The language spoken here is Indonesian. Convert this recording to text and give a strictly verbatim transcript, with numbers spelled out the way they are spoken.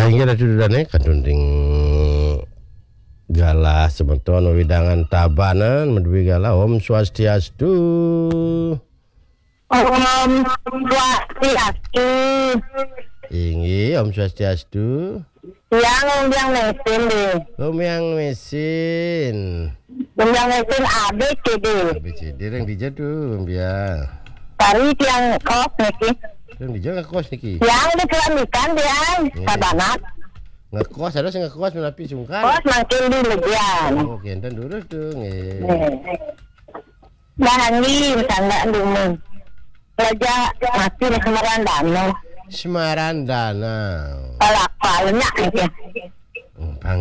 ingira dudane kadunding galah semeton widangan tabanan medwi galah Om Swastiastu. Om Swastiastu. Ingi Om Swastiastu. Yang yang mesin deh. Om yang mesin. Om yang mesin A B C D. A B C D yang dijat tuh biar. Tari yang kos niki. Yang dijat ngekos niki. Yang di kelamikan dia Sabanat. Ngekos ada sing ngekos menapi sungkan. Kos makin di legian. Oh, kenten durus tuh nge. Bahangi misalnya dulu. Raja mati di Semarandana. Semarandana. Palak palnya aja.